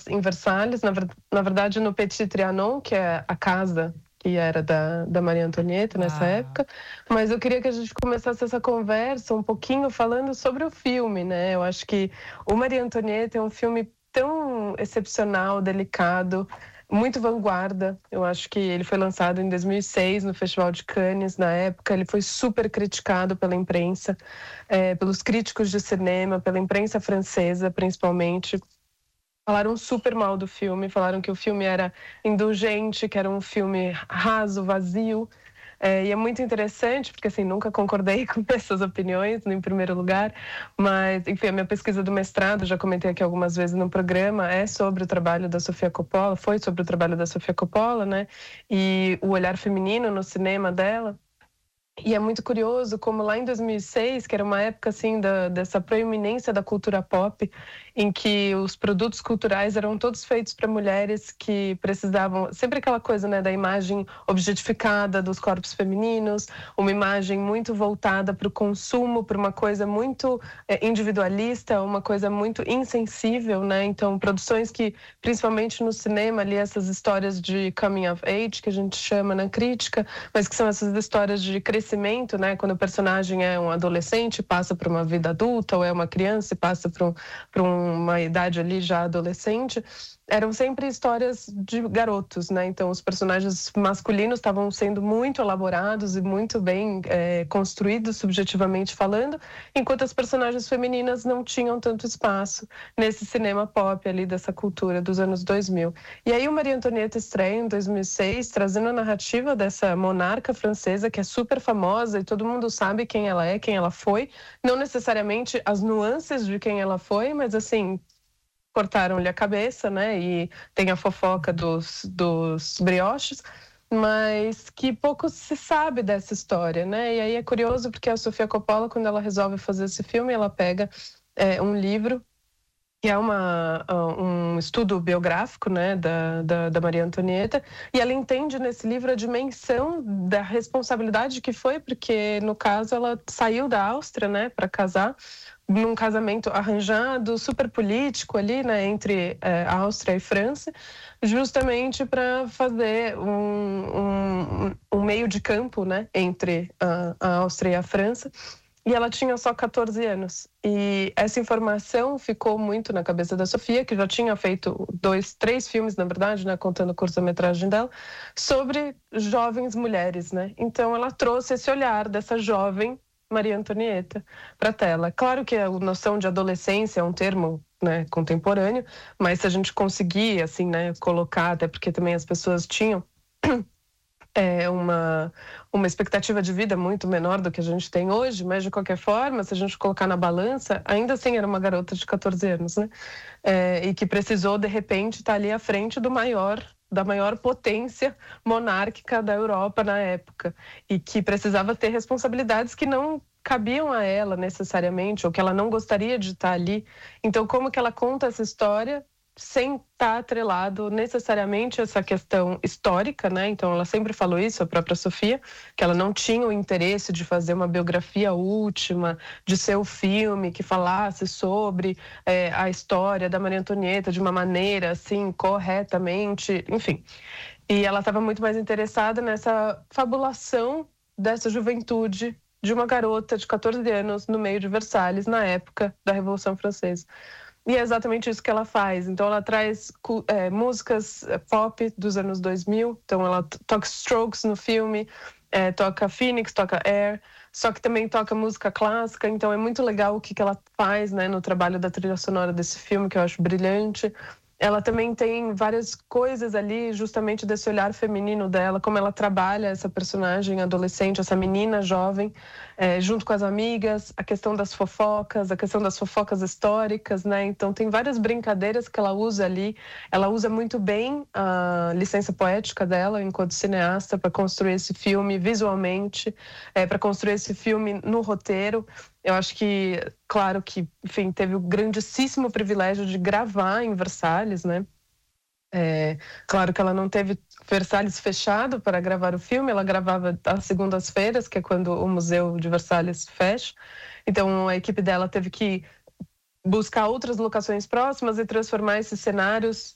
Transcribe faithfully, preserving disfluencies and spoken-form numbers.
em Versalhes, na, ver, na verdade no Petit Trianon, que é a casa que era da, da Maria Antonieta nessa ah. época, mas eu queria que a gente começasse essa conversa um pouquinho falando sobre o filme, né? Eu acho que o Maria Antonieta é um filme tão excepcional, delicado, muito vanguarda. Eu acho que ele foi lançado em dois mil e seis no Festival de Cannes. Na época ele foi super criticado pela imprensa, é, pelos críticos de cinema, pela imprensa francesa principalmente. Falaram super mal do filme, falaram que o filme era indulgente, que era um filme raso, vazio. É, e é muito interessante, porque assim, nunca concordei com essas opiniões, em primeiro lugar, mas, enfim, a minha pesquisa do mestrado, já comentei aqui algumas vezes no programa, é sobre o trabalho da Sofia Coppola, foi sobre o trabalho da Sofia Coppola, né, e o olhar feminino no cinema dela. E é muito curioso como lá em dois mil e seis, que era uma época assim da, dessa proeminência da cultura pop, em que os produtos culturais eram todos feitos para mulheres que precisavam, sempre aquela coisa, né, da imagem objetificada dos corpos femininos, uma imagem muito voltada para o consumo, para uma coisa muito é, individualista, uma coisa muito insensível, né? Então, produções que, principalmente no cinema, ali essas histórias de coming of age, que a gente chama na crítica, mas que são essas histórias de crescimento, né? Quando o personagem é um adolescente, passa para uma vida adulta, ou é uma criança e passa para um, para uma idade ali já adolescente, eram sempre histórias de garotos, né? Então os personagens masculinos estavam sendo muito elaborados e muito bem é, construídos subjetivamente falando, enquanto as personagens femininas não tinham tanto espaço nesse cinema pop ali dessa cultura dos anos dois mil. E aí o Maria Antonieta estreia em dois mil e seis, trazendo a narrativa dessa monarca francesa que é super famosa e todo mundo sabe quem ela é, quem ela foi, não necessariamente as nuances de quem ela foi, mas assim, cortaram-lhe a cabeça, né, e tem a fofoca dos, dos brioches, mas que pouco se sabe dessa história, né, e aí é curioso porque a Sofia Coppola, quando ela resolve fazer esse filme, ela pega é, um livro que é uma, um estudo biográfico, né, da, da, da Maria Antonieta, e ela entende nesse livro a dimensão da responsabilidade que foi, porque no caso ela saiu da Áustria, né, para casar, num casamento arranjado, super político ali, né, entre é, Áustria e França, justamente para fazer um, um, um meio de campo, né, entre a, a Áustria e a França. E ela tinha só catorze anos. E essa informação ficou muito na cabeça da Sofia, que já tinha feito dois, três filmes, na verdade, né, contando a curta-metragem dela, sobre jovens mulheres, né? Então ela trouxe esse olhar dessa jovem Maria Antonieta para a tela. Claro que a noção de adolescência é um termo, né, contemporâneo, mas se a gente conseguir, assim, né, colocar, até porque também as pessoas tinham é, uma, uma expectativa de vida muito menor do que a gente tem hoje, mas de qualquer forma, se a gente colocar na balança, ainda assim era uma garota de catorze anos, né? É, e que precisou, de repente, estar ali à frente do maior da maior potência monárquica da Europa na época, e que precisava ter responsabilidades que não cabiam a ela necessariamente, ou que ela não gostaria de estar ali. Então, como que ela conta essa história sem estar atrelado necessariamente a essa questão histórica, né? Então ela sempre falou isso, a própria Sofia, que ela não tinha o interesse de fazer uma biografia última, de ser o filme que falasse sobre é, a história da Maria Antonieta de uma maneira assim, corretamente, enfim. E ela estava muito mais interessada nessa fabulação dessa juventude de uma garota de catorze anos no meio de Versalhes, na época da Revolução Francesa. E é exatamente isso que ela faz. Então ela traz é, músicas pop dos anos dois mil. Então ela toca Strokes no filme, é, toca Phoenix, toca Air, só que também toca música clássica. Então é muito legal o que, que ela faz, né, no trabalho da trilha sonora desse filme, que eu acho brilhante. Ela também tem várias coisas ali, justamente desse olhar feminino dela, como ela trabalha essa personagem adolescente, essa menina jovem, é, junto com as amigas, a questão das fofocas, a questão das fofocas históricas, né? Então tem várias brincadeiras que ela usa ali. Ela usa muito bem a licença poética dela enquanto cineasta para construir esse filme visualmente, é, para construir esse filme no roteiro. Eu acho que, claro que, enfim, teve o grandíssimo privilégio de gravar em Versalhes, né? É, claro que ela não teve Versalhes fechado para gravar o filme, ela gravava às segundas-feiras, que é quando o Museu de Versalhes fecha. Então a equipe dela teve que buscar outras locações próximas e transformar esses cenários